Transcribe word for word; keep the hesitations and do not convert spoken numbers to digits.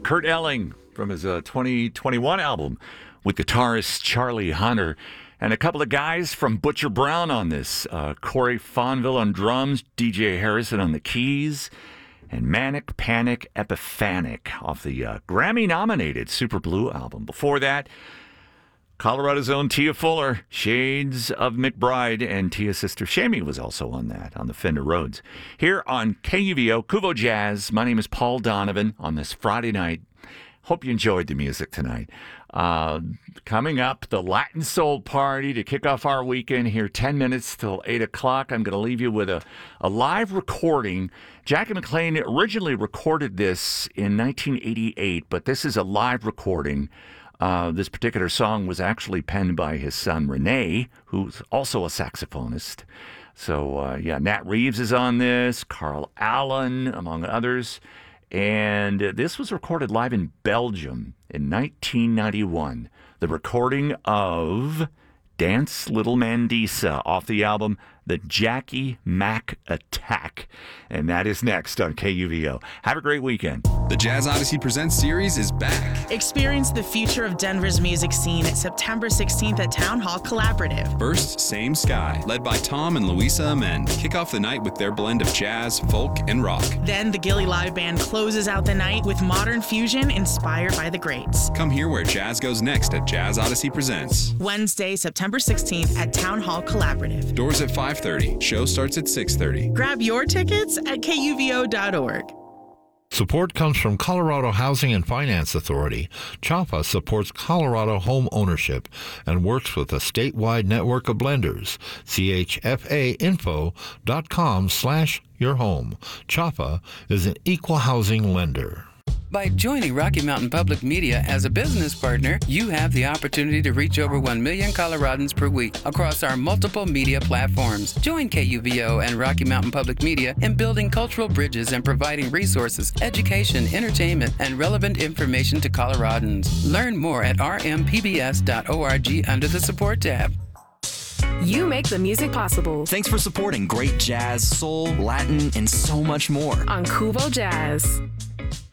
Kurt Elling from his uh, twenty twenty-one album with guitarist Charlie Hunter. And a couple of guys from Butcher Brown on this. Uh, Corey Fonville on drums, D J Harrison on the keys, and Manic Panic Epiphanic off the uh, Grammy-nominated Super Blue album. Before that, Colorado's own Tia Fuller, Shades of McBride, and Tia's sister Shamie was also on that, on the Fender Rhodes. Here on K U V O, Kuvo Jazz, my name is Paul Donovan on this Friday night. Hope you enjoyed the music tonight. Uh, coming up, the Latin Soul Party to kick off our weekend here, ten minutes till eight o'clock. I'm going to leave you with a, a live recording. Jackie McLean originally recorded this in nineteen eighty-eight, but this is a live recording. Uh, this particular song was actually penned by his son, Renee, who's also a saxophonist. So, uh, yeah, Nat Reeves is on this, Carl Allen, among others. And this was recorded live in Belgium in nineteen ninety-one. The recording of Dance Little Mandisa off the album The Jackie Mac Attack. And that is next on K U V O. Have a great weekend. The Jazz Odyssey Presents series is back. Experience the future of Denver's music scene at September sixteenth at Town Hall Collaborative. First, Same Sky, led by Tom and Louisa Amend. Kick off the night with their blend of jazz, folk, and rock. Then the Gilly Live Band closes out the night with modern fusion inspired by the greats. Come hear where jazz goes next at Jazz Odyssey Presents. Wednesday, September sixteenth at Town Hall Collaborative. Doors at five thirty. Show starts at six thirty. Grab your tickets at K U V O dot org. Support comes from Colorado Housing and Finance Authority. CHAPA supports Colorado home ownership and works with a statewide network of lenders. C H F A info dot com slash your home. CHAPA is an equal housing lender. By joining Rocky Mountain Public Media as a business partner, you have the opportunity to reach over one million Coloradans per week across our multiple media platforms. Join K U V O and Rocky Mountain Public Media in building cultural bridges and providing resources, education, entertainment, and relevant information to Coloradans. Learn more at r m p b s dot org under the Support tab. You make the music possible. Thanks for supporting great jazz, soul, Latin, and so much more on Kuvo Jazz.